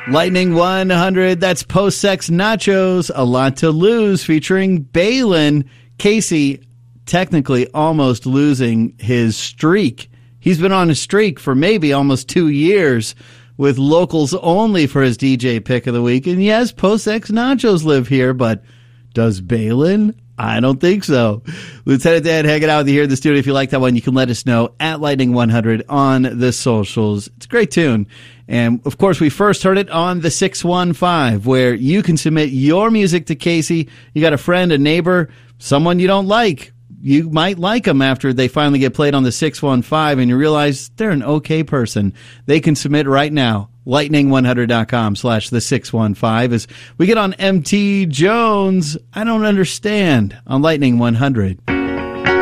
Lightning 100, that's Post-Sex Nachos, A Lot to Lose, featuring Balin. Casey technically almost losing his streak. He's been on a streak for maybe almost 2 years with locals only for his DJ pick of the week. And yes, Post-Sex Nachos live here, but does Balin? I don't think so. Lieutenant Dan hanging out with you here in the studio. If you like that one, you can let us know at Lightning 100 on the socials. It's a great tune. And, of course, we first heard it on the 615, where you can submit your music to Casey. You got a friend, a neighbor, someone you don't like. You might like them after they finally get played on the 615, and you realize they're an okay person. They can submit right now. Lightning100.com/the615. As we get on MT Jones, I don't understand on Lightning 100.